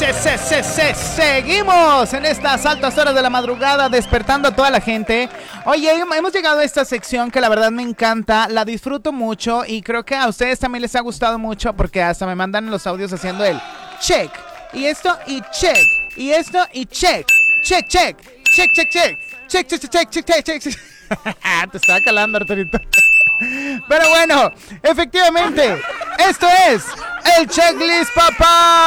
Seguimos en estas altas horas de la madrugada despertando a toda la gente. Oye, hemos llegado a esta sección que la verdad me encanta, la disfruto mucho y creo que a ustedes también les ha gustado mucho porque hasta me mandan los audios haciendo el check. Y esto y check. Y esto y check. Check, check. Check, check, check. Check, check, check, check, check, check, check. Te estaba calando, Arturito. Pero bueno, efectivamente, esto es el checklist, papá.